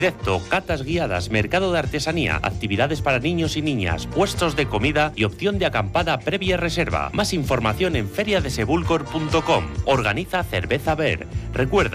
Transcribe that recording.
Directo, catas guiadas, mercado de artesanía, actividades para niños y niñas, puestos de comida y opción de acampada previa reserva. Más información en feriadesebulcor.com. Organiza Cerveza Ver. Recuerda